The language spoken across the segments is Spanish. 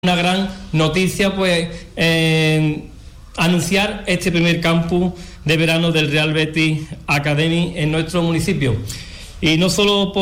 Una gran noticia, pues, anunciar este primer campus de verano del Real Betis Academy en nuestro municipio. Y no solo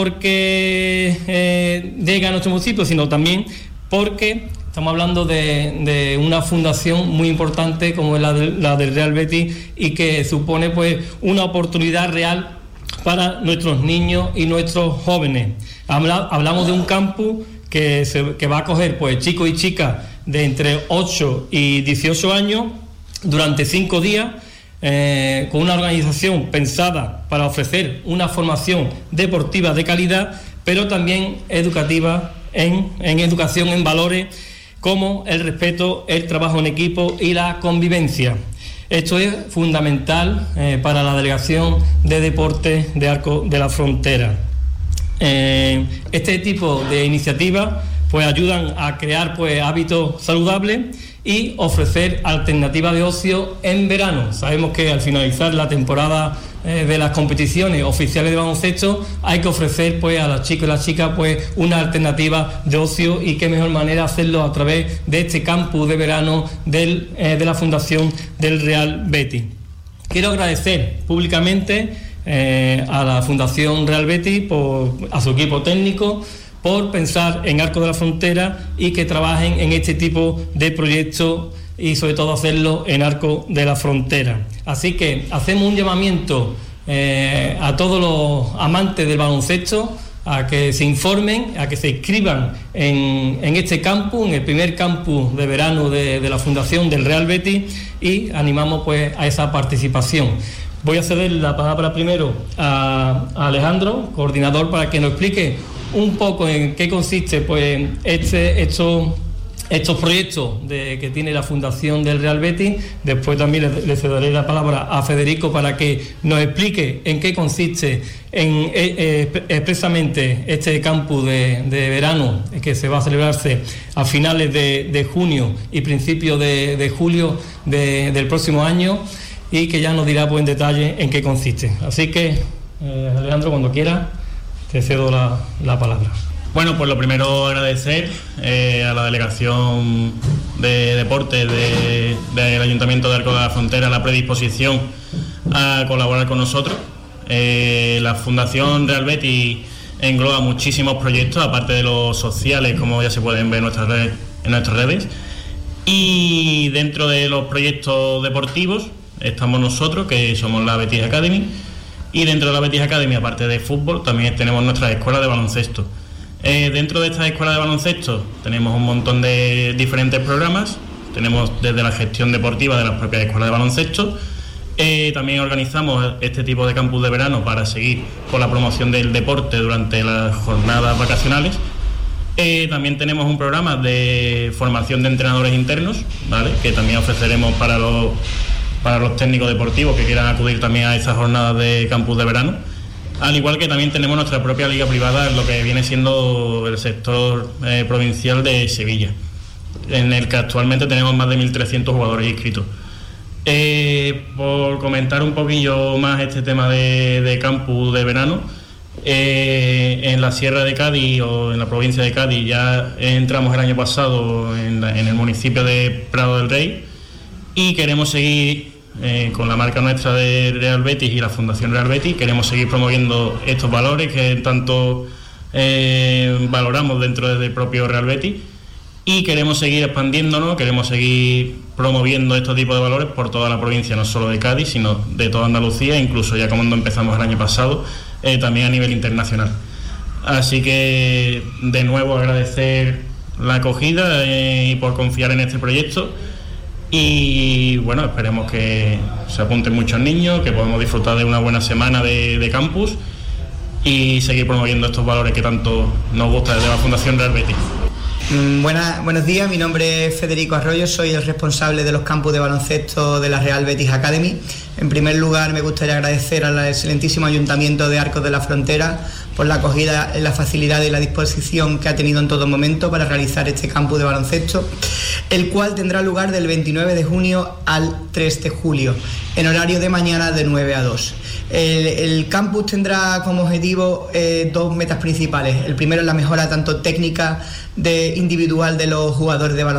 porque llega a nuestro municipio, sino también porque estamos hablando de una fundación muy importante como es la del Real Betis, y que supone, pues, una oportunidad real para nuestros niños y nuestros jóvenes. Hablamos de un campus que va a acoger, pues, chicos y chicas de entre 8 y 18 años durante 5 días, con una organización pensada para ofrecer una formación deportiva de calidad, pero también educativa en educación en valores como el respeto, el trabajo en equipo y la convivencia. Esto es fundamental para la Delegación de Deportes de Arcos de la Frontera. Este tipo de iniciativas, pues, ayudan a crear, pues, hábitos saludables y ofrecer alternativas de ocio en verano. Sabemos que al finalizar la temporada de las competiciones oficiales de baloncesto hay que ofrecer, pues, a los chicos y las chicas, pues, una alternativa de ocio, y qué mejor manera hacerlo a través de este campus de verano de la Fundación del Real Betis. Quiero agradecer públicamente a la Fundación Real Betis, a su equipo técnico, por pensar en Arcos de la Frontera y que trabajen en este tipo de proyectos, y sobre todo hacerlo en Arcos de la Frontera. Así que hacemos un llamamiento a todos los amantes del baloncesto a que se informen, a que se inscriban en este campus, en el primer campus de verano de la Fundación del Real Betis, y animamos, pues, a esa participación. Voy a ceder la palabra primero a Alejandro, coordinador, para que nos explique un poco en qué consiste, pues, estos proyectos que tiene la Fundación del Real Betis. Después también le cederé la palabra a Federico para que nos explique en qué consiste expresamente este campus de verano, que se va a celebrarse a finales de junio y principios de julio del próximo año, y que ya nos dirá, pues, en detalle en qué consiste. Así que, Alejandro, cuando quieras, te cedo la palabra. Bueno, pues lo primero, agradecer a la Delegación de Deportes del Ayuntamiento de Arcos de la Frontera la predisposición a colaborar con nosotros. La Fundación Real Betis engloba muchísimos proyectos, aparte de los sociales, como ya se pueden ver en nuestras redes. Y dentro de los proyectos deportivos estamos nosotros, que somos la Betis Academy, y dentro de la Betis Academy, aparte de fútbol, también tenemos nuestra escuela de baloncesto. Dentro de esta escuela de baloncesto tenemos un montón de diferentes programas. Tenemos desde la gestión deportiva de las propias escuelas de baloncesto. También organizamos este tipo de campus de verano para seguir con la promoción del deporte durante las jornadas vacacionales. También tenemos un programa de formación de entrenadores internos, ¿vale?, que también ofreceremos para los técnicos deportivos que quieran acudir también a esas jornadas de campus de verano. Al igual que también tenemos nuestra propia liga privada en lo que viene siendo el sector provincial de Sevilla, en el que actualmente tenemos más de 1.300 jugadores inscritos. Por comentar un poquillo más este tema de campus de verano, en la Sierra de Cádiz, o en la provincia de Cádiz, ya entramos el año pasado en el municipio de Prado del Rey, y queremos seguir con la marca nuestra de Real Betis y la Fundación Real Betis. Queremos seguir promoviendo estos valores que tanto valoramos dentro del propio Real Betis, y queremos seguir expandiéndonos, queremos seguir promoviendo estos tipos de valores por toda la provincia, no solo de Cádiz, sino de toda Andalucía, incluso ya como empezamos el año pasado, también a nivel internacional. Así que, de nuevo, agradecer la acogida y por confiar en este proyecto. Y bueno, esperemos que se apunten muchos niños, que podamos disfrutar de una buena semana de campus y seguir promoviendo estos valores que tanto nos gusta desde la Fundación Real Betis. Buenos días, mi nombre es Federico Arroyo, soy el responsable de los campus de baloncesto de la Real Betis Academy. En primer lugar, me gustaría agradecer al excelentísimo Ayuntamiento de Arcos de la Frontera por la acogida, la facilidad y la disposición que ha tenido en todo momento para realizar este campus de baloncesto. el cual tendrá lugar del 29 de junio al 3 de julio, en horario de mañana de 9 a 2. El campus tendrá como objetivo 2 metas principales. El primero es la mejora tanto técnica individual de los jugadores de baloncesto